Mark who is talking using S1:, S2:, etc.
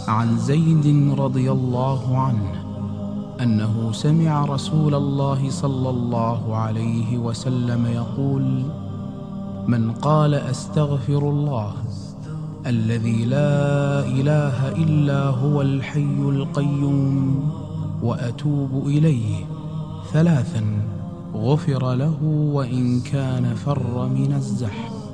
S1: عن زيد رضي الله عنه أنه سمع رسول الله صلى الله عليه وسلم يقول: من قال أستغفر الله الذي لا إله إلا هو الحي القيوم وأتوب إليه 3 غفر له وإن كان فر من الزحف.